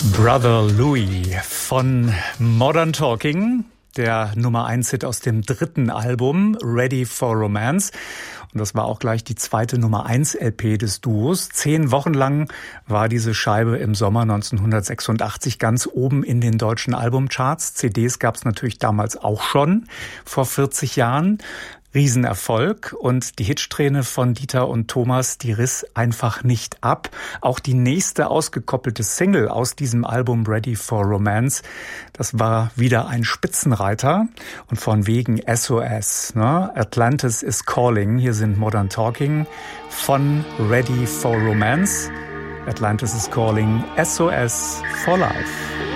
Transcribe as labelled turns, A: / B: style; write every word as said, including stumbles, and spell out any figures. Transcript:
A: Brother Louie von Modern Talking, der Nummer eins Hit aus dem dritten Album Ready for Romance. Und das war auch gleich die zweite Nummer eins L P des Duos. Zehn Wochen lang war diese Scheibe im Sommer neunzehnhundertsechsundachtzig ganz oben in den deutschen Albumcharts. C Ds gab es natürlich damals auch schon, vor vierzig Jahren. Riesenerfolg, und die Hitsträhne von Dieter und Thomas, die riss einfach nicht ab. Auch die nächste ausgekoppelte Single aus diesem Album Ready for Romance, das war wieder ein Spitzenreiter, und von wegen S O S, ne? Atlantis is Calling. Hier sind Modern Talking von Ready for Romance. Atlantis is Calling, S O S for Life.